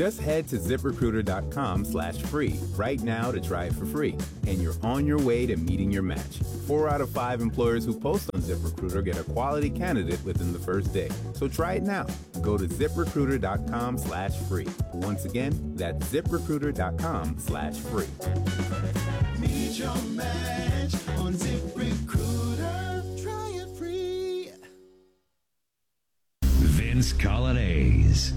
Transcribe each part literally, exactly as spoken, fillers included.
Just head to ZipRecruiter.com slash free right now to try it for free, and you're on your way to meeting your match. Four out of five employers who post on ZipRecruiter get a quality candidate within the first day. So try it now. Go to ZipRecruiter.com slash free. Once again, that's ZipRecruiter.com slash free. Meet your match on ZipRecruiter. Try it free. Vince Colonnese.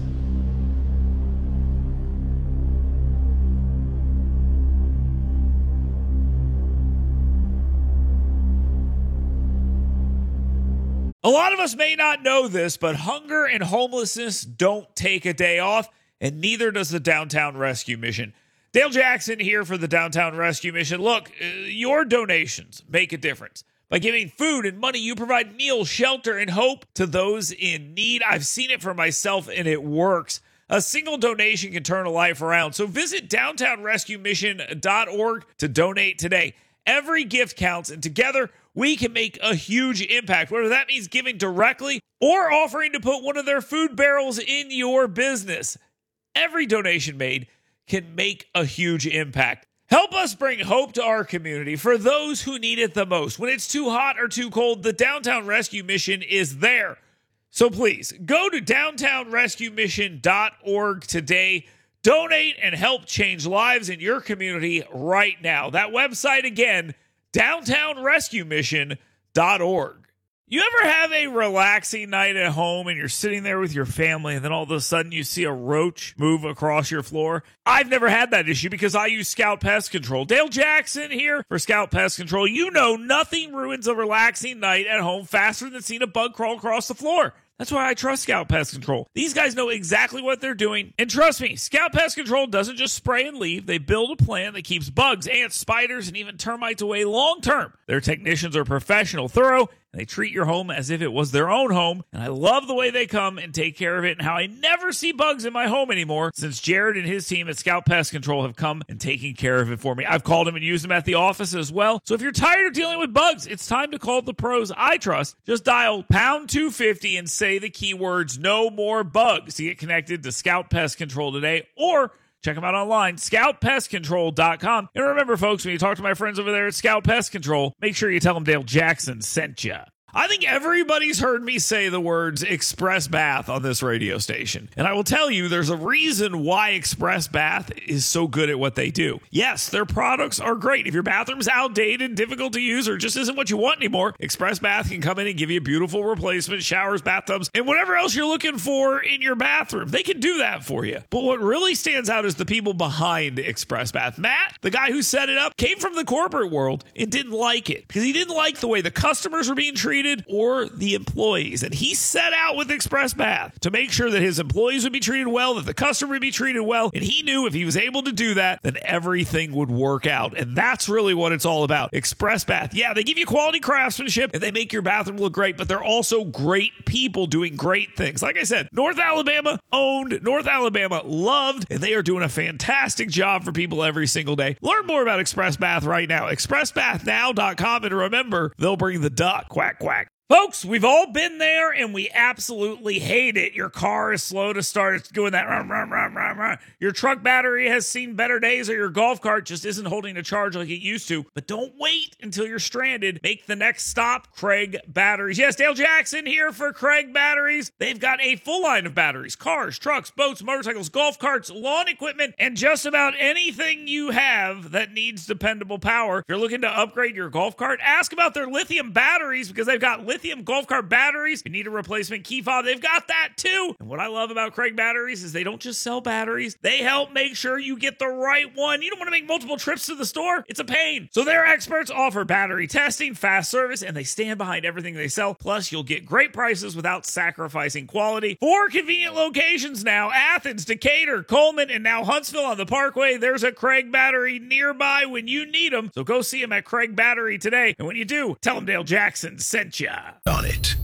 A lot of us may not know this, but hunger and homelessness don't take a day off, and neither does the Downtown Rescue Mission. Dale Jackson here for the Downtown Rescue Mission. Look, uh, your donations make a difference. By giving food and money, you provide meals, shelter, and hope to those in need. I've seen it for myself, and it works. A single donation can turn a life around. So visit downtown rescue mission dot org to donate today. Every gift counts, and together we can make a huge impact, whether that means giving directly or offering to put one of their food barrels in your business. Every donation made can make a huge impact. Help us bring hope to our community for those who need it the most. When it's too hot or too cold, the Downtown Rescue Mission is there. So please, go to downtown rescue mission dot org today. Donate and help change lives in your community right now. That website again, downtown rescue mission dot org. You ever have a relaxing night at home and you're sitting there with your family and then all of a sudden you see a roach move across your floor? I've never had that issue because I use Scout Pest Control. Dale Jackson here for Scout Pest Control. You know nothing ruins a relaxing night at home faster than seeing a bug crawl across the floor. That's why I trust Scout Pest Control. These guys know exactly what they're doing. And trust me, Scout Pest Control doesn't just spray and leave. They build a plan that keeps bugs, ants, spiders, and even termites away long term. Their technicians are professional, thorough, and they treat your home as if it was their own home. And I love the way they come and take care of it and how I never see bugs in my home anymore since Jared and his team at Scout Pest Control have come and taken care of it for me. I've called them and used them at the office as well. So if you're tired of dealing with bugs, it's time to call the pros I trust. Just dial pound two fifty and say the keywords no more bugs to get connected to Scout Pest Control today, or check them out online, scout pest control dot com. And remember, folks, when you talk to my friends over there at Scout Pest Control, make sure you tell them Dale Jackson sent you. I think everybody's heard me say the words Express Bath on this radio station. And I will tell you, there's a reason why Express Bath is so good at what they do. Yes, their products are great. If your bathroom's outdated, difficult to use, or just isn't what you want anymore, Express Bath can come in and give you a beautiful replacement, showers, bathtubs, and whatever else you're looking for in your bathroom. They can do that for you. But what really stands out is the people behind Express Bath. Matt, the guy who set it up, came from the corporate world and didn't like it because he didn't like the way the customers were being treated or the employees. And he set out with Express Bath to make sure that his employees would be treated well, that the customer would be treated well. And he knew if he was able to do that, then everything would work out. And that's really what it's all about. Express Bath. Yeah, they give you quality craftsmanship and they make your bathroom look great, but they're also great people doing great things. Like I said, North Alabama owned, North Alabama loved, and they are doing a fantastic job for people every single day. Learn more about Express Bath right now. express bath now dot com. And remember, they'll bring the duck. Quack, quack. Folks, we've all been there, and we absolutely hate it. Your car is slow to start. It's doing that. Run, run, run, run, run. Your truck battery has seen better days, or your golf cart just isn't holding a charge like it used to. But don't wait until you're stranded. Make the next stop, Craig Batteries. Yes, Dale Jackson here for Craig Batteries. They've got a full line of batteries. Cars, trucks, boats, motorcycles, golf carts, lawn equipment, and just about anything you have that needs dependable power. If you're looking to upgrade your golf cart, ask about their lithium batteries because they've got lithium Lithium golf cart batteries. If you need a replacement key fob, they've got that too. And what I love about Craig Batteries is they don't just sell batteries. They help make sure you get the right one. You don't want to make multiple trips to the store. It's a pain. So their experts offer battery testing, fast service, and they stand behind everything they sell. Plus, you'll get great prices without sacrificing quality. Four convenient locations now: Athens, Decatur, Coleman, and now Huntsville on the Parkway. There's a Craig Battery nearby when you need them. So go see them at Craig Battery today. And when you do, tell them Dale Jackson sent ya. On it.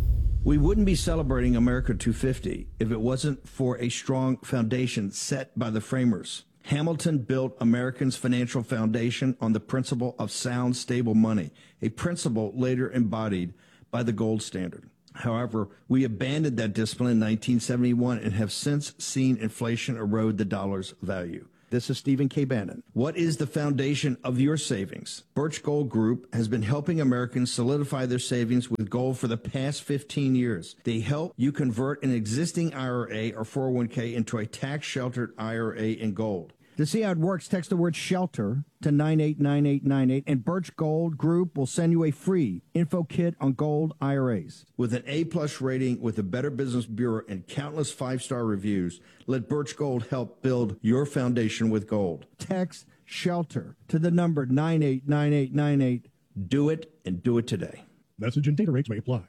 We wouldn't be celebrating America two fifty if it wasn't for a strong foundation set by the framers. Hamilton built Americans' financial foundation on the principle of sound, stable money, a principle later embodied by the gold standard. However, we abandoned that discipline in nineteen seventy-one and have since seen inflation erode the dollar's value. This is Stephen K. Bannon. What is the foundation of your savings? Birch Gold Group has been helping Americans solidify their savings with gold for the past fifteen years. They help you convert an existing I R A or four oh one k into a tax-sheltered I R A in gold. To see how it works, text the word SHELTER to nine eight nine eight nine eight, and Birch Gold Group will send you a free info kit on gold I R As. With an A-plus rating with the Better Business Bureau and countless five-star reviews, let Birch Gold help build your foundation with gold. Text SHELTER to the number nine eight nine eight nine eight. Do it, and do it today. Message and data rates may apply.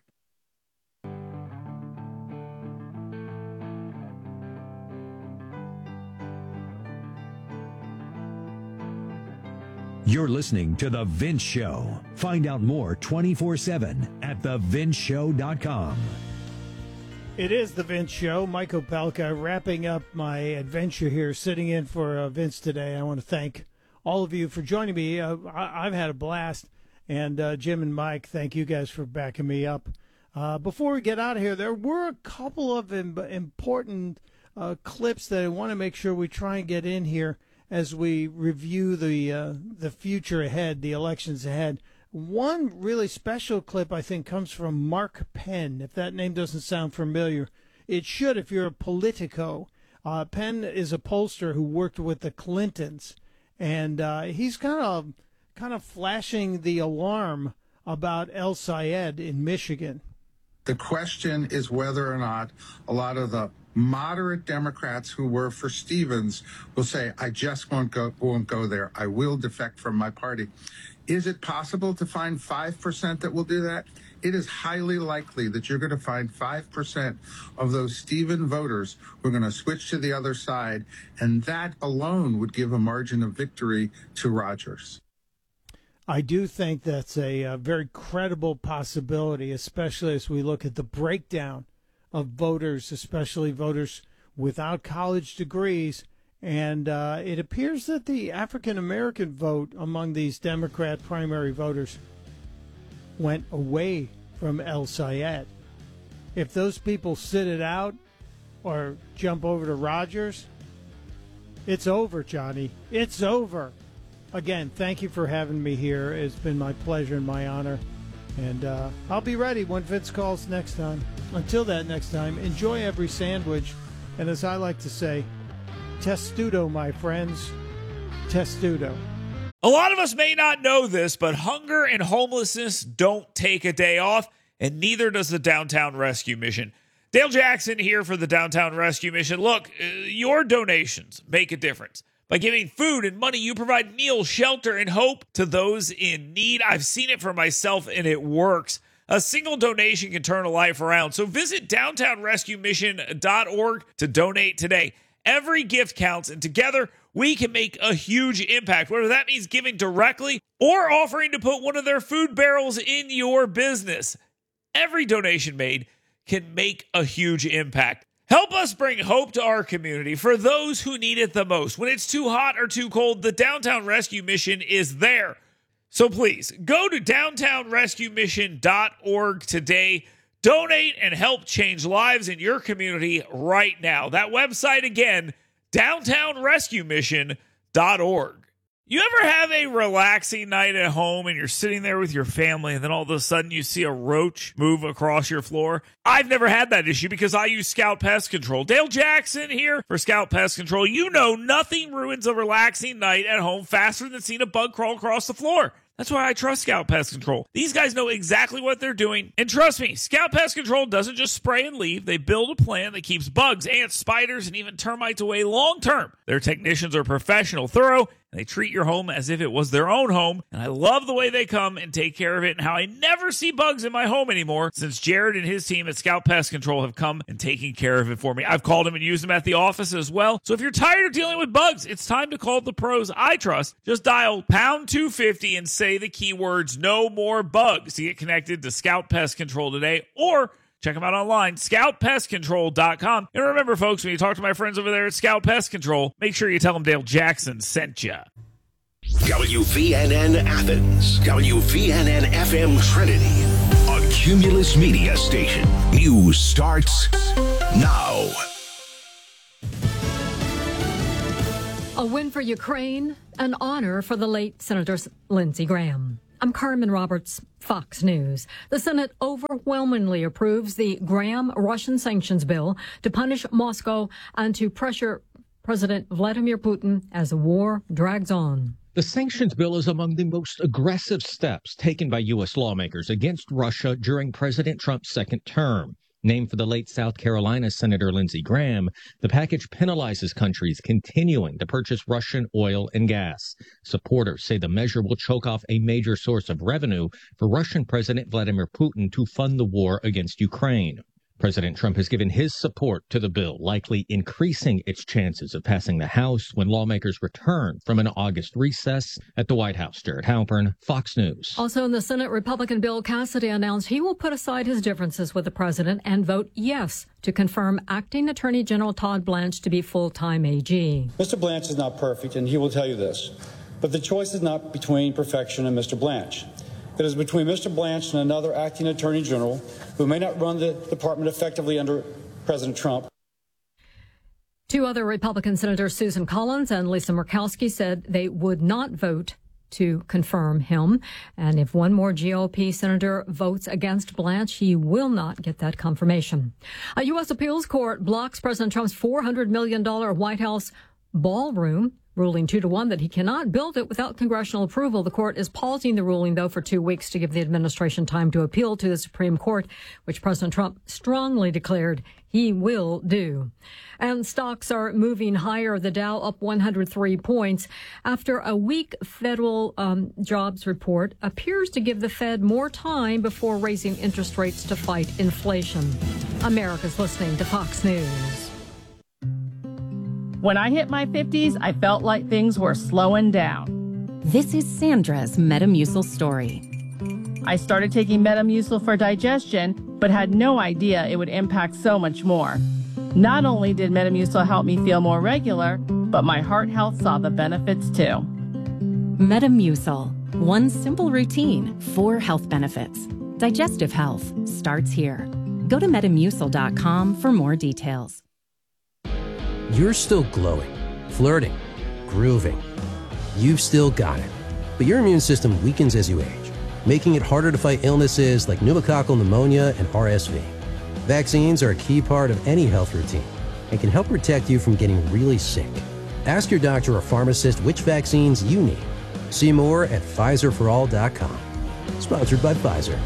You're listening to The Vince Show. Find out more twenty-four seven at the vince show dot com. It is The Vince Show. Mike Opelka wrapping up my adventure here, sitting in for uh, Vince today. I want to thank all of you for joining me. Uh, I- I've had a blast. And uh, Jim and Mike, thank you guys for backing me up. Uh, before we get out of here, there were a couple of im- important uh, clips that I want to make sure we try and get in here as we review the uh, the future ahead, the elections ahead. One really special clip, I think, comes from Mark Penn. If that name doesn't sound familiar, it should if you're a Politico. Uh, Penn is a pollster who worked with the Clintons, and uh, he's kind of kind of flashing the alarm about El Sayed in Michigan. The question is whether or not a lot of the moderate Democrats who were for Stevens will say, I just won't go, won't go there. I will defect from my party. Is it possible to find five percent that will do that? It is highly likely that you're going to find five percent of those Stevens voters who are going to switch to the other side, and that alone would give a margin of victory to Rogers. I do think that's a, a very credible possibility, especially as we look at the breakdown of voters, especially voters without college degrees. And uh, it appears that the African-American vote among these Democrat primary voters went away from El Sayed. If those people sit it out or jump over to Rogers, it's over, Johnny. It's over. Again, thank you for having me here. It's been my pleasure and my honor. And uh, I'll be ready when Vince calls next time. Until that next time, enjoy every sandwich. And as I like to say, testudo, my friends. Testudo. A lot of us may not know this, but hunger and homelessness don't take a day off, and neither does the Downtown Rescue Mission. Dale Jackson here for the Downtown Rescue Mission. Look, uh, your donations make a difference. By giving food and money, you provide meals, shelter, and hope to those in need. I've seen it for myself, and it works. A single donation can turn a life around. So visit downtown rescue mission dot org to donate today. Every gift counts, and together we can make a huge impact, whether that means giving directly or offering to put one of their food barrels in your business. Every donation made can make a huge impact. Help us bring hope to our community for those who need it the most. When it's too hot or too cold, the Downtown Rescue Mission is there. So please, go to downtown rescue mission dot org today. Donate and help change lives in your community right now. That website again, downtown rescue mission dot org. You ever have a relaxing night at home and you're sitting there with your family and then all of a sudden you see a roach move across your floor? I've never had that issue because I use Scout Pest Control. Dale Jackson here for Scout Pest Control. You know nothing ruins a relaxing night at home faster than seeing a bug crawl across the floor. That's why I trust Scout Pest Control. These guys know exactly what they're doing. And trust me, Scout Pest Control doesn't just spray and leave. They build a plan that keeps bugs, ants, spiders, and even termites away long term. Their technicians are professional, thorough, and they treat your home as if it was their own home. And I love the way they come and take care of it and how I never see bugs in my home anymore since Jared and his team at Scout Pest Control have come and taken care of it for me. I've called them and used them at the office as well. So if you're tired of dealing with bugs, it's time to call the pros I trust. Just dial pound two fifty and say the keywords no more bugs to get connected to Scout Pest Control today, or check them out online, scout pest control dot com. And remember, folks, when you talk to my friends over there at Scout Pest Control, make sure you tell them Dale Jackson sent you. W V N N Athens, W V N N F M Trinity, a Cumulus Media Station. News starts now. A win for Ukraine, an honor for the late Senator Lindsey Graham. I'm Carmen Roberts, Fox News. The Senate overwhelmingly approves the Graham Russian sanctions bill to punish Moscow and to pressure President Vladimir Putin as the war drags on. The sanctions bill is among the most aggressive steps taken by U S lawmakers against Russia during President Trump's second term. Named for the late South Carolina Senator Lindsey Graham, the package penalizes countries continuing to purchase Russian oil and gas. Supporters say the measure will choke off a major source of revenue for Russian President Vladimir Putin to fund the war against Ukraine. President Trump has given his support to the bill, likely increasing its chances of passing the House when lawmakers return from an August recess at the White House. Jared Halpern, Fox News. Also in the Senate, Republican Bill Cassidy announced he will put aside his differences with the president and vote yes to confirm Acting Attorney General Todd Blanche to be full-time A G. Mister Blanche is not perfect, and he will tell you this. But the choice is not between perfection and Mister Blanche. It is between Mister Blanche and another acting attorney general who may not run the department effectively under President Trump. Two other Republican senators, Susan Collins and Lisa Murkowski, said they would not vote to confirm him. And if one more G O P senator votes against Blanche, he will not get that confirmation. A U S appeals court blocks President Trump's four hundred million dollars White House ballroom, ruling two to one that he cannot build it without congressional approval. The court is pausing the ruling, though, for two weeks to give the administration time to appeal to the Supreme Court, which President Trump strongly declared he will do. And stocks are moving higher. The Dow up one hundred three points after a weak federal um, jobs report appears to give the Fed more time before raising interest rates to fight inflation. America's listening to Fox News. When I hit my fifties, I felt like things were slowing down. This is Sandra's Metamucil story. I started taking Metamucil for digestion, but had no idea it would impact so much more. Not only did Metamucil help me feel more regular, but my heart health saw the benefits too. Metamucil, one simple routine, four health benefits. Digestive health starts here. Go to metamucil dot com for more details. You're still glowing, flirting, grooving. You've still got it. But your immune system weakens as you age, making it harder to fight illnesses like pneumococcal pneumonia and R S V. Vaccines are a key part of any health routine and can help protect you from getting really sick. Ask your doctor or pharmacist which vaccines you need. See more at Pfizer for all dot com. Sponsored by Pfizer.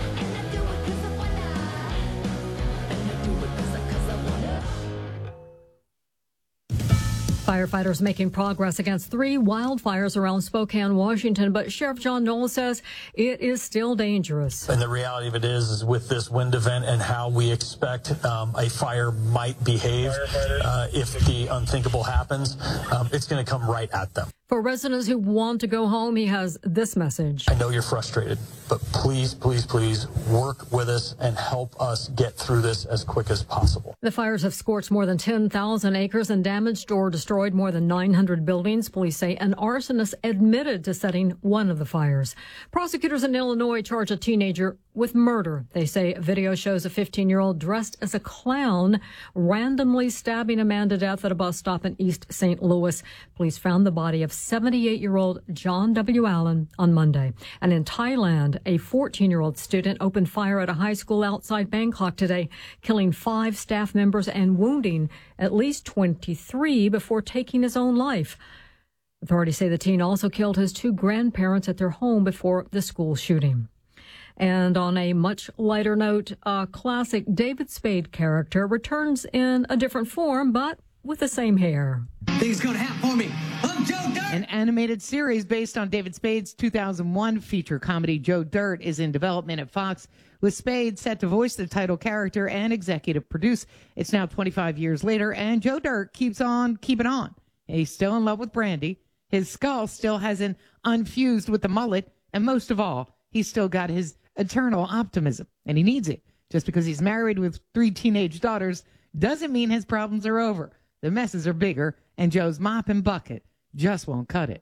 Firefighters making progress against three wildfires around Spokane, Washington, but Sheriff John Knowles says it is still dangerous. And the reality of it is, is with this wind event and how we expect um, a fire might behave uh, if the unthinkable happens, um, it's going to come right at them. For residents who want to go home, he has this message. I know you're frustrated, but please, please, please work with us and help us get through this as quick as possible. The fires have scorched more than ten thousand acres and damaged or destroyed more than nine hundred buildings. Police say an arsonist admitted to setting one of the fires. Prosecutors in Illinois charge a teenager with murder. They say a video shows a fifteen-year-old dressed as a clown randomly stabbing a man to death at a bus stop in East Saint Louis. Police found the body of seventy-eight-year-old John W. Allen on Monday. And in Thailand, a fourteen-year-old student opened fire at a high school outside Bangkok today, killing five staff members and wounding at least twenty-three before taking his own life. Authorities say the teen also killed his two grandparents at their home before the school shooting. And on a much lighter note, a classic David Spade character returns in a different form, but with the same hair. Things gonna happen for me. I'm Joe Dirt. An animated series based on David Spade's two thousand one feature comedy Joe Dirt is in development at Fox, with Spade set to voice the title character and executive produce. It's now twenty-five years later, and Joe Dirt keeps on keeping on. He's still in love with Brandy. His skull still hasn't unfused with the mullet, and most of all, he's still got his eternal optimism, and he needs it. Just because he's married with three teenage daughters doesn't mean his problems are over. The messes are bigger, and Joe's mop and bucket just won't cut it.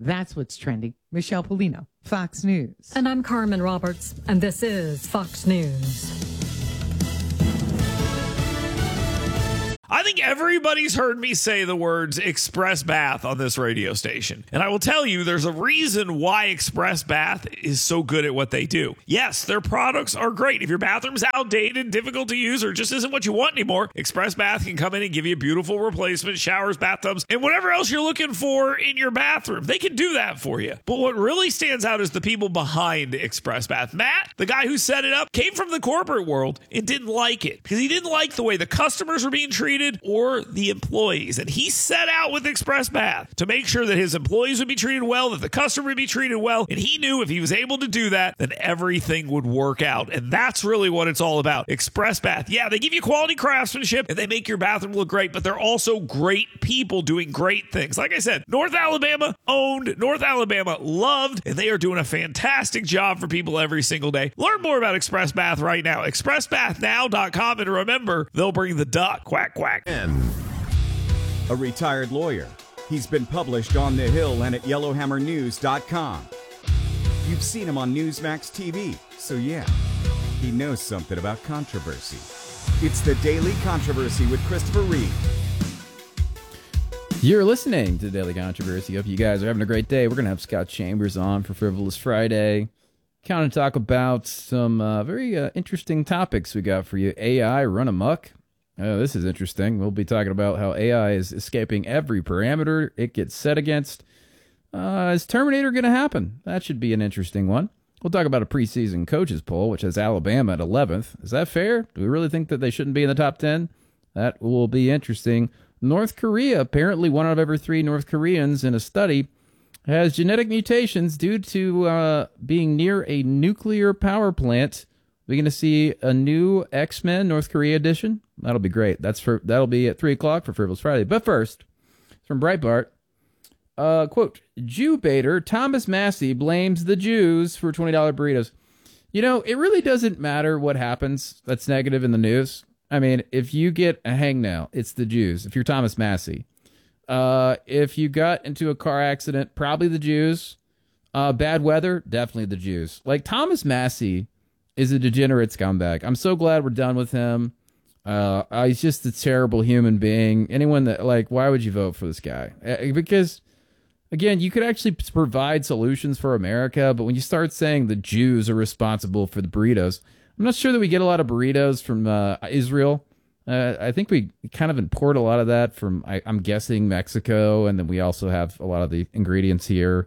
That's what's trending. Michelle Polino, Fox News. And I'm Carmen Roberts, and this is Fox News. I think everybody's heard me say the words Express Bath on this radio station. And I will tell you, there's a reason why Express Bath is so good at what they do. Yes, their products are great. If your bathroom's outdated, difficult to use, or just isn't what you want anymore, Express Bath can come in and give you a beautiful replacement, showers, bathtubs, and whatever else you're looking for in your bathroom. They can do that for you. But what really stands out is the people behind Express Bath. Matt, the guy who set it up, came from the corporate world and didn't like it because he didn't like the way the customers were being treated or the employees. And he set out with Express Bath to make sure that his employees would be treated well, that the customer would be treated well. And he knew if he was able to do that, then everything would work out. And that's really what it's all about. Express Bath. Yeah, they give you quality craftsmanship and they make your bathroom look great, but they're also great people doing great things. Like I said, North Alabama owned, North Alabama loved, and they are doing a fantastic job for people every single day. Learn more about Express Bath right now. express bath now dot com. And remember, they'll bring the duck. Quack, quack. And a retired lawyer. He's been published on The Hill and at yellowhammer news dot com. You've seen him on Newsmax T V, so yeah, he knows something about controversy. It's the Daily Controversy with Christopher Reed. You're listening to the Daily Controversy. Hope you guys are having a great day. We're going to have Scott Chambers on for Frivolous Friday. Kind of talk about some uh, very uh, interesting topics we got for you. A I run amok. Oh, this is interesting. We'll be talking about how A I is escaping every parameter it gets set against. Uh, is Terminator going to happen? That should be an interesting one. We'll talk about a preseason coaches poll, which has Alabama at eleventh. Is that fair? Do we really think that they shouldn't be in the top ten? That will be interesting. North Korea, apparently one out of every three North Koreans in a study has genetic mutations due to uh, being near a nuclear power plant. We're going to see a new X-Men North Korea edition. That'll be great. That's for that'll be at three o'clock for Frivolous Friday. But first, from Breitbart, uh, quote, Jew baiter Thomas Massie blames the Jews for twenty dollar burritos. You know, it really doesn't matter what happens that's negative in the news. I mean, if you get a hangnail, it's the Jews. If you're Thomas Massie. Uh, if you got into a car accident, probably the Jews. Uh, bad weather, definitely the Jews. Like, Thomas Massie is a degenerate scumbag. I'm so glad we're done with him. Uh, he's just a terrible human being. Anyone that, like, why would you vote for this guy? Uh, because, again, you could actually provide solutions for America, but when you start saying the Jews are responsible for the burritos, I'm not sure that we get a lot of burritos from uh, Israel. Uh, I think we kind of import a lot of that from, I, I'm guessing, Mexico, and then we also have a lot of the ingredients here.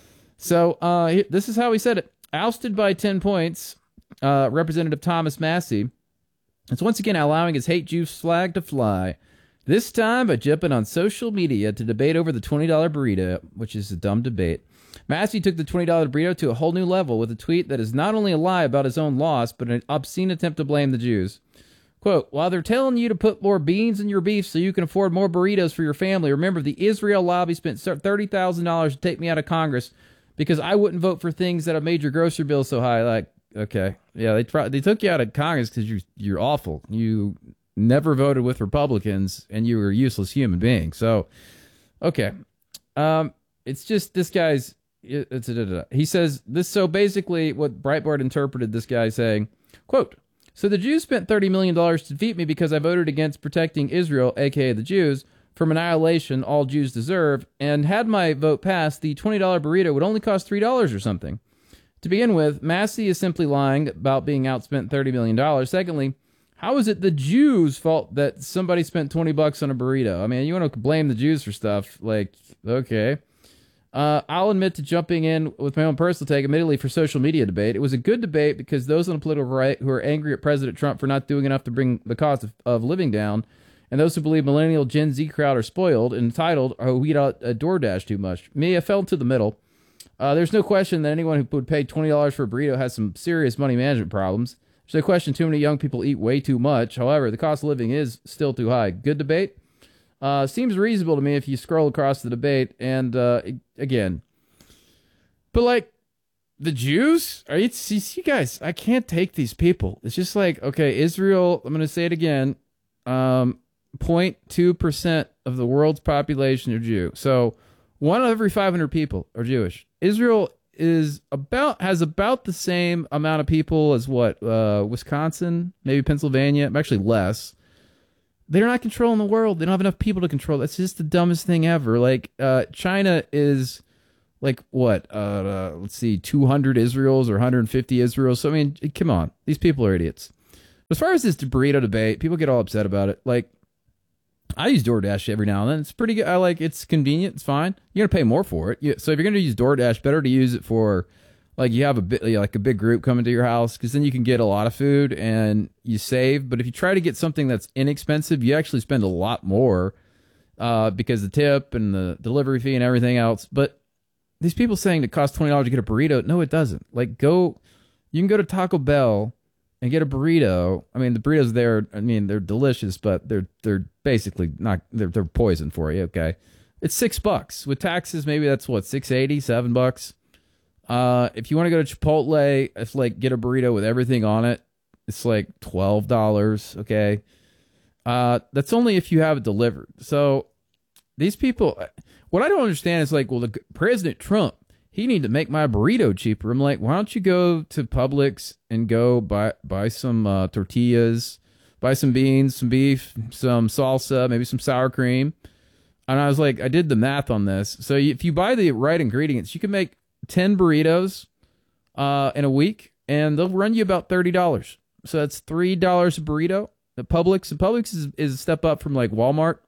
So uh, this is how he said it. Ousted by ten points, uh, Representative Thomas Massie is once again allowing his hate Jews flag to fly, this time by jumping on social media to debate over the twenty dollar burrito, which is a dumb debate. Massie took the twenty dollar burrito to a whole new level with a tweet that is not only a lie about his own loss, but an obscene attempt to blame the Jews. Quote, while they're telling you to put more beans in your beef so you can afford more burritos for your family, remember the Israel lobby spent thirty thousand dollars to take me out of Congress because I wouldn't vote for things that have made your grocery bill so high. Like, okay, yeah, they try, they took you out of Congress because you're, you're awful. You never voted with Republicans, and you were a useless human being. So, okay. Um, it's just this guy's... It's a, he says this. So basically what Breitbart interpreted this guy saying, quote, so the Jews spent thirty million dollars to defeat me because I voted against protecting Israel, aka the Jews, from annihilation all Jews deserve, and had my vote passed, the twenty dollar burrito would only cost three dollars or something. To begin with, Massie is simply lying about being outspent thirty million dollars. Secondly, how is it the Jews' fault that somebody spent twenty bucks on a burrito? I mean, you want to blame the Jews for stuff, like, okay. Uh, I'll admit to jumping in with my own personal take, admittedly for social media debate. It was a good debate because those on the political right who are angry at President Trump for not doing enough to bring the cost of, of living down, and those who believe millennial Gen Z crowd are spoiled and entitled or who eat out a DoorDash too much. Me, I fell into the middle. Uh, there's no question that anyone who would pay twenty dollars for a burrito has some serious money management problems. There's no question too many young people eat way too much. However, the cost of living is still too high. Good debate. Uh, seems reasonable to me if you scroll across the debate. And uh, again, but like the Jews, are you, see, you guys, I can't take these people. It's just like, okay, Israel, I'm going to say it again, um, zero point two percent of the world's population are Jew. So One out of every five hundred people are Jewish. Israel is about has about the same amount of people as what uh, Wisconsin, maybe Pennsylvania, actually less. They're not controlling the world. They don't have enough people to control. That's just the dumbest thing ever. Like uh, China is like what? Uh, uh, let's see, two hundred Israels or one hundred fifty Israels. So I mean, come on, these people are idiots. As far as this burrito debate, people get all upset about it. Like, I use DoorDash every now and then. It's pretty good. I like it's convenient. It's fine. You're gonna pay more for it. You, so if you're gonna use DoorDash, better to use it for like you have a bit like a big group coming to your house, because then you can get a lot of food and you save. But if you try to get something that's inexpensive, you actually spend a lot more uh, because the tip and the delivery fee and everything else. But these people saying it costs twenty dollars to get a burrito, no, it doesn't. Like go, you can go to Taco Bell and get a burrito. I mean, the burritos there, I mean, they're delicious, but they're they're basically not, they're, they're poison for you, okay? It's six bucks. With taxes, maybe that's what, six eighty, seven bucks. Uh, if you want to go to Chipotle, it's like get a burrito with everything on it. It's like twelve dollars, okay? Uh, that's only if you have it delivered. So these people, what I don't understand is like, well, the President Trump, he need to make my burrito cheaper. I'm like, why don't you go to Publix and go buy buy some uh, tortillas, buy some beans, some beef, some salsa, maybe some sour cream. And I was like, I did the math on this. So if you buy the right ingredients, you can make ten burritos uh, in a week, and they'll run you about thirty dollars. So that's three dollars a burrito at Publix. And Publix is, is a step up from like Walmart.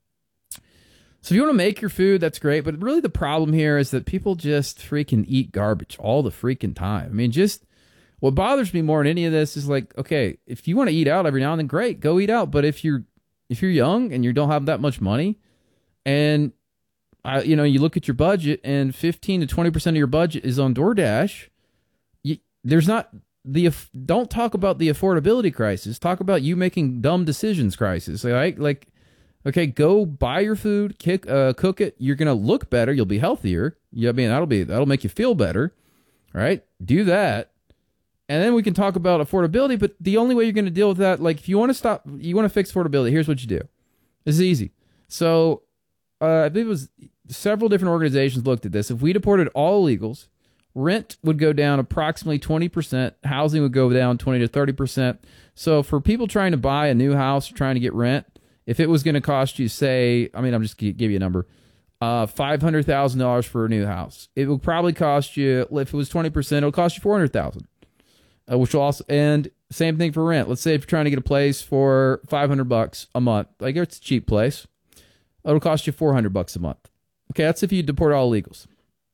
So if you want to make your food, that's great. But really the problem here is that people just freaking eat garbage all the freaking time. I mean, just what bothers me more than any of this is like, okay, if you want to eat out every now and then, great, go eat out. But if you're if you're young and you don't have that much money, and I, you know, you look at your budget and fifteen to twenty percent of your budget is on DoorDash, you, there's not the, don't talk about the affordability crisis. Talk about you making dumb decisions crisis. Like, like, okay, go buy your food, kick, uh, cook it. You're going to look better. You'll be healthier. Yeah, I mean, that'll be, that'll make you feel better. Right? Do that. And then we can talk about affordability, but the only way you're going to deal with that, like if you want to stop, you want to fix affordability, here's what you do. This is easy. So, uh, I believe it was several different organizations looked at this. If we deported all illegals, rent would go down approximately twenty percent. Housing would go down twenty to thirty percent. So for people trying to buy a new house or trying to get rent, if it was going to cost you, say, I mean, I'm just going to give you a number, uh, five hundred thousand dollars for a new house, it would probably cost you, if it was twenty percent, it'll cost you four hundred thousand dollars, uh, which will also, and same thing for rent. Let's say if you're trying to get a place for five hundred bucks a month, like it's a cheap place, it'll cost you four hundred bucks a month. Okay, that's if you deport all illegals.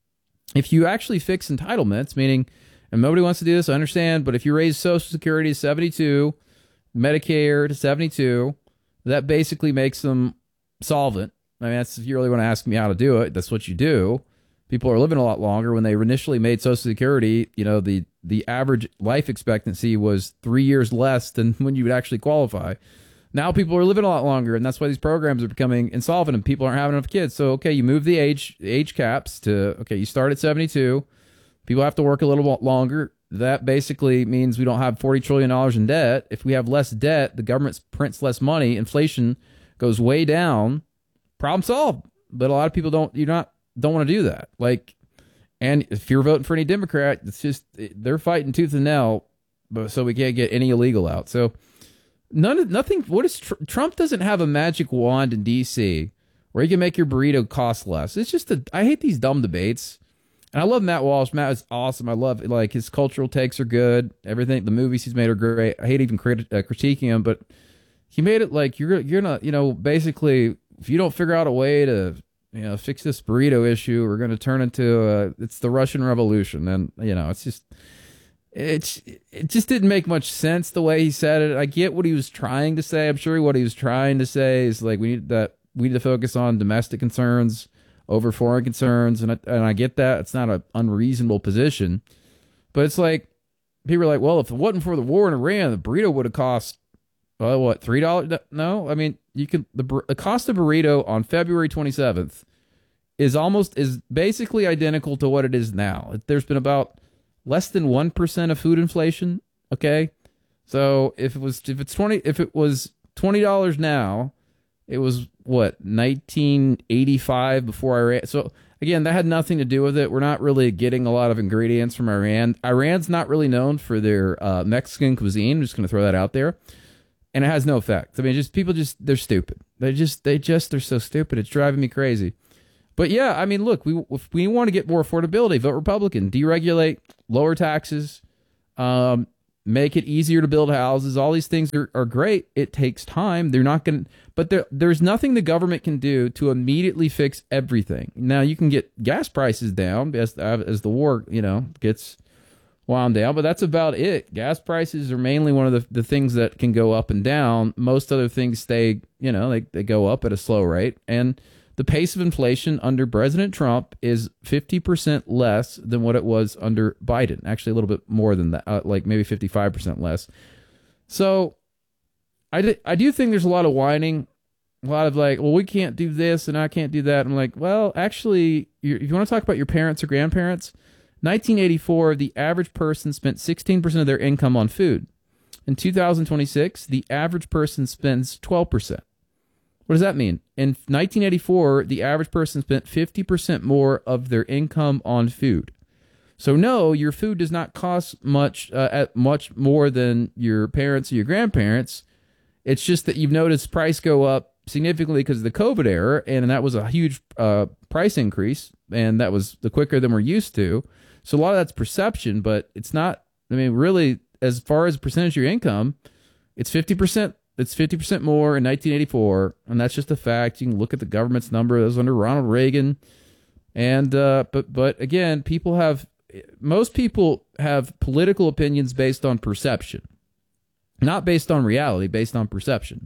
If you actually fix entitlements, meaning, and nobody wants to do this, I understand, but if you raise Social Security to seventy-two, Medicare to seventy-two, that basically makes them solvent. I mean, that's, if you really want to ask me how to do it, that's what you do. People are living a lot longer. When they initially made Social Security, you know, the, the average life expectancy was three years less than when you would actually qualify. Now people are living a lot longer, and that's why these programs are becoming insolvent and people aren't having enough kids. So, okay, you move the age age caps to, okay, you start at seventy-two. People have to work a little bit longer. That basically means we don't have forty trillion dollars in debt. If we have less debt, the government prints less money, inflation goes way down, problem solved. But a lot of people don't, you're not, don't want to do that. Like, and if you're voting for any Democrat, it's just, they're fighting tooth and nail, but so we can't get any illegal out. So, None of nothing. What is tr- Trump doesn't have a magic wand in D C where he can make your burrito cost less. It's just a. I hate these dumb debates, and I love Matt Walsh. Matt is awesome. I love like his cultural takes are good. Everything, the movies he's made are great. I hate even crit- uh, critiquing him, but he made it like you're you're not. You know, basically, if you don't figure out a way to you know fix this burrito issue, we're going to turn into a, it's the Russian Revolution, and you know it's just. It's it just didn't make much sense the way he said it. I get what he was trying to say. I'm sure what he was trying to say is like we need that we need to focus on domestic concerns over foreign concerns, and I, and I get that. It's not an unreasonable position, but it's like people are like, well, if it wasn't for the war in Iran, the burrito would have cost uh, what three dollars? No, I mean you can the the cost of burrito on February twenty-seventh is almost is basically identical to what it is now. There's been about less than one percent of food inflation. Okay. So if it was, if it's twenty, if it was twenty dollars now, it was what, nineteen eighty-five before Iran. So Again, that had nothing to do with it. We're not really getting a lot of ingredients from Iran. Iran's not really known for their uh, Mexican cuisine. I'm just going to throw that out there. And it has no effect. I mean, just people just, they're stupid. They just, they just, they're so stupid. It's driving me crazy. But yeah, I mean, look, we if we want to get more affordability, vote Republican. Deregulate, lower taxes, um, make it easier to build houses. All these things are, are great. It takes time. They're not going to, but there, there's nothing the government can do to immediately fix everything. Now, you can get gas prices down as, as the war, you know, gets wound down, but that's about it. Gas prices are mainly one of the, the things that can go up and down. Most other things stay, you know, they, they go up at a slow rate. And the pace of inflation under President Trump is fifty percent less than what it was under Biden. Actually, a little bit more than that, uh, like maybe fifty-five percent less. So I, d- I do think there's a lot of whining, a lot of like, well, we can't do this and I can't do that. I'm like, well, actually, you if you want to talk about your parents or grandparents, nineteen eighty-four, the average person spent sixteen percent of their income on food. In two thousand twenty-six, the average person spends twelve percent. What does that mean? In nineteen eighty-four, the average person spent fifty percent more of their income on food. So no, your food does not cost much, uh, at much more than your parents or your grandparents. It's just that you've noticed price go up significantly because of the COVID era, and that was a huge uh, price increase, and that was the quicker than we're used to. So a lot of that's perception, but it's not. I mean, really, as far as percentage of your income, it's fifty percent. It's fifty percent more in nineteen eighty-four, and that's just a fact. You can look at the government's number. That was under Ronald Reagan. And, uh, but, but again, people have, most people have political opinions based on perception, not based on reality, based on perception.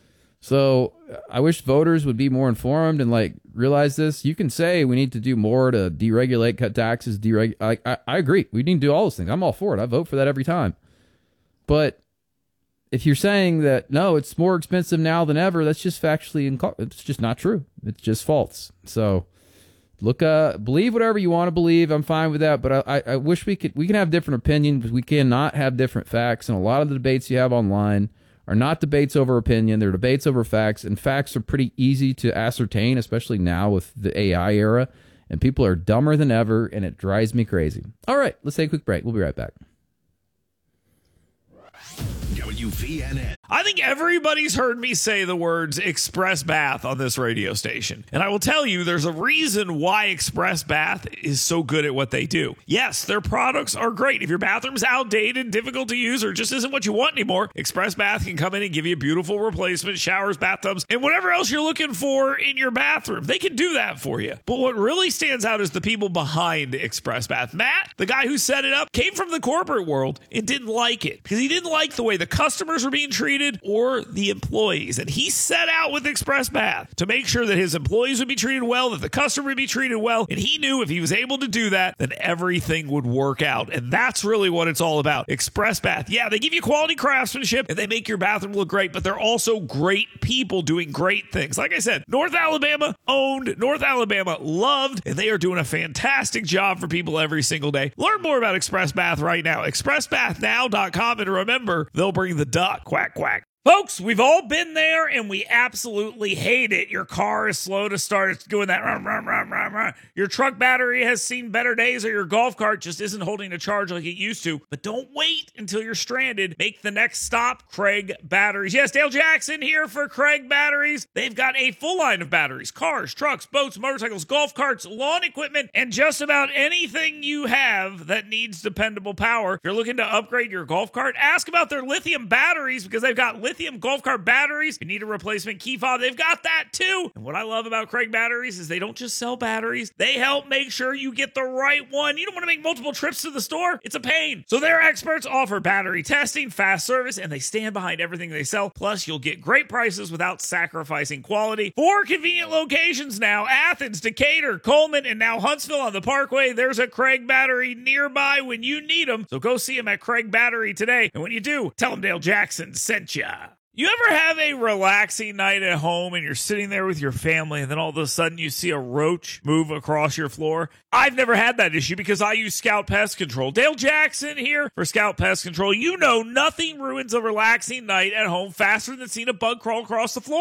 So I wish voters would be more informed and like realize this. You can say we need to do more to deregulate, cut taxes, dereg. I, I, I agree. We need to do all those things. I'm all for it. I vote for that every time. But if you're saying that, no, it's more expensive now than ever, that's just factually, inc- it's just not true. It's just false. So look, uh, believe whatever you want to believe. I'm fine with that. But I, I wish we could, we can have different opinions, but we cannot have different facts. And a lot of the debates you have online are not debates over opinion. They're debates over facts. And facts are pretty easy to ascertain, especially now with the A I era. And people are dumber than ever, and it drives me crazy. All right, let's take a quick break. We'll be right back. W V N N. I think everybody's heard me say the words Express Bath on this radio station. And I will tell you, there's a reason why Express Bath is so good at what they do. Yes, their products are great. If your bathroom's outdated, difficult to use, or just isn't what you want anymore, Express Bath can come in and give you a beautiful replacement, showers, bathtubs, and whatever else you're looking for in your bathroom. They can do that for you. But what really stands out is the people behind Express Bath. Matt, the guy who set it up, came from the corporate world and didn't like it because he didn't like the way the customers were being treated or the employees. And he set out with Express Bath to make sure that his employees would be treated well, that the customer would be treated well. And he knew if he was able to do that, then everything would work out. And that's really what it's all about. Express Bath. Yeah, they give you quality craftsmanship and they make your bathroom look great, but they're also great people doing great things. Like I said, North Alabama owned, North Alabama loved, and they are doing a fantastic job for people every single day. Learn more about Express Bath right now. express bath now dot com. And remember, they'll bring the duck. Quack, quack. Folks, we've all been there, and we absolutely hate it. Your car is slow to start. It's doing that. Run, run, run, run, run. Your truck battery has seen better days, or your golf cart just isn't holding a charge like it used to. But don't wait until you're stranded. Make the next stop, Craig Batteries. Yes, Dale Jackson here for Craig Batteries. They've got a full line of batteries, cars, trucks, boats, motorcycles, golf carts, lawn equipment, and just about anything you have that needs dependable power. If you're looking to upgrade your golf cart, ask about their lithium batteries because they've got lithium Lithium golf cart batteries. You need a replacement key fob, they've got that too. And what I love about Craig Batteries is they don't just sell batteries, they help make sure you get the right one. You don't want to make multiple trips to the store, it's a pain. So their experts offer battery testing, fast service, and they stand behind everything they sell. Plus, you'll get great prices without sacrificing quality. Four convenient locations now: Athens, Decatur, Coleman, and now Huntsville on the Parkway. There's a Craig Battery nearby when you need them. So go see them at Craig Battery today. And when you do, tell them Dale Jackson sent ya. You ever have a relaxing night at home and you're sitting there with your family and then all of a sudden you see a roach move across your floor? I've never had that issue because I use Scout Pest Control. Dale Jackson here for Scout Pest Control. You know nothing ruins a relaxing night at home faster than seeing a bug crawl across the floor.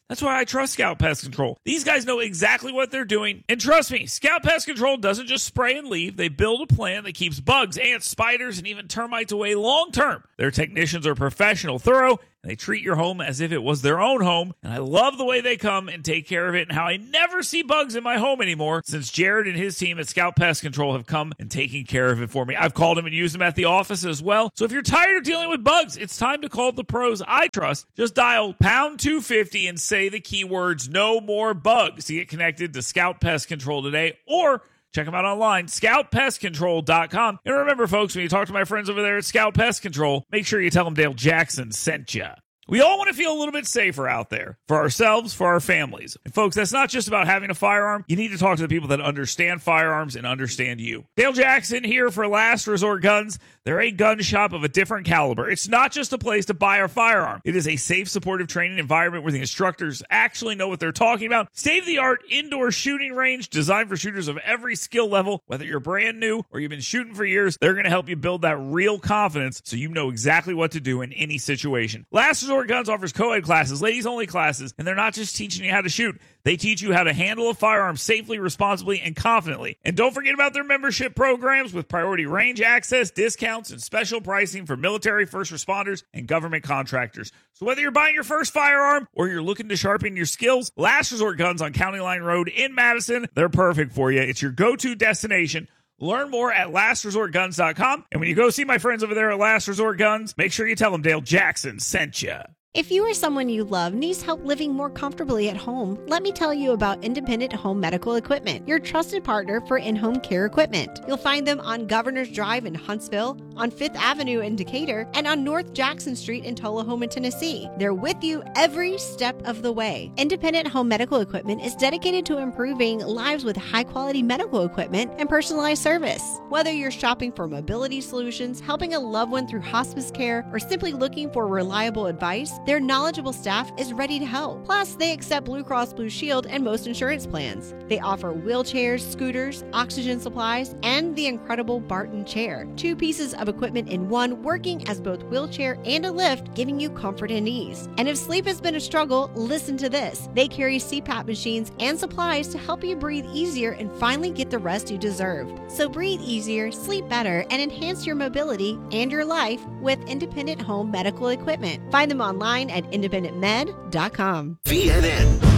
That's why I trust Scout Pest Control. These guys know exactly what they're doing. And trust me, Scout Pest Control doesn't just spray and leave. They build a plan that keeps bugs, ants, spiders, and even termites away long term. Their technicians are professional, thorough, and they treat your home as if it was their own home. And I love the way they come and take care of it and how I never see bugs in my home anymore since Jared and his team at Scout Pest Control have come and taken care of it for me. I've called them and used them at the office as well. So if you're tired of dealing with bugs, it's time to call the pros I trust. Just dial pound two fifty and say the keywords no more bugs to get connected to Scout Pest Control today, or check them out online, scout pest control dot com. And remember, folks, when you talk to my friends over there at Scout Pest Control, make sure you tell them Dale Jackson sent you. We all want to feel a little bit safer out there for ourselves, for our families. And folks, that's not just about having a firearm. You need to talk to the people that understand firearms and understand you. Dale Jackson here for Last Resort Guns. They're a gun shop of a different caliber. It's not just a place to buy a firearm. It is a safe, supportive training environment where the instructors actually know what they're talking about. State-of-the-art indoor shooting range designed for shooters of every skill level. Whether you're brand new or you've been shooting for years, they're going to help you build that real confidence so you know exactly what to do in any situation. Last Resort Guns offers co-ed classes, ladies-only classes, and they're not just teaching you how to shoot. They teach you how to handle a firearm safely, responsibly, and confidently. And don't forget about their membership programs with priority range access, discounts, and special pricing for military, first responders, and government contractors. So whether you're buying your first firearm or you're looking to sharpen your skills, Last Resort Guns on County Line Road in Madison, they're perfect for you. It's your go-to destination. Learn more at last resort guns dot com. And when you go see my friends over there at Last Resort Guns, make sure you tell them Dale Jackson sent you. If you or someone you love needs help living more comfortably at home, let me tell you about Independent Home Medical Equipment, your trusted partner for in-home care equipment. You'll find them on Governor's Drive in Huntsville, on Fifth Avenue in Decatur, and on North Jackson Street in Tullahoma, Tennessee. They're with you every step of the way. Independent Home Medical Equipment is dedicated to improving lives with high-quality medical equipment and personalized service. Whether you're shopping for mobility solutions, helping a loved one through hospice care, or simply looking for reliable advice, their knowledgeable staff is ready to help. Plus, they accept Blue Cross Blue Shield and most insurance plans. They offer wheelchairs, scooters, oxygen supplies, and the incredible Barton chair. Two pieces of equipment in one, working as both wheelchair and a lift, giving you comfort and ease. And if sleep has been a struggle, listen to this. They carry C PAP machines and supplies to help you breathe easier and finally get the rest you deserve. So breathe easier, sleep better, and enhance your mobility and your life with Independent Home Medical Equipment. Find them online at independent med dot com. V N N.